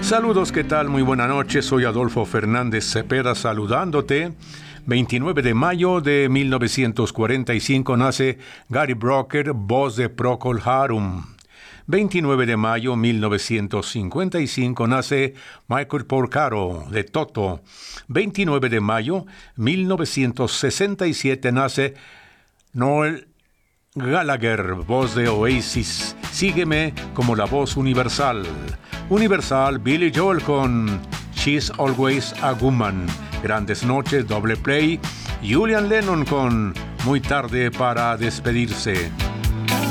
Saludos, ¿qué tal? Muy buena noche, soy Adolfo Fernández Cepeda saludándote. 29 de mayo de 1945 nace Gary Brooker, voz de Procol Harum. 29 de mayo de 1955 nace Michael Porcaro, de Toto. 29 de mayo de 1967 nace Noel Gallagher, voz de Oasis. Sígueme como la voz universal. Universal, Billy Joel con She's Always a Woman. Grandes noches, doble play. Julian Lennon con Muy tarde para despedirse.